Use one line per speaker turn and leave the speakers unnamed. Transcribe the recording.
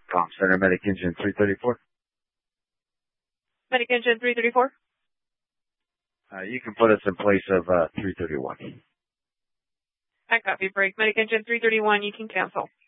Com Center, Medic Engine 334.
Medic Engine 334.
You can put us in place of 331.
I copy. Break. Medic Engine 331, you can cancel.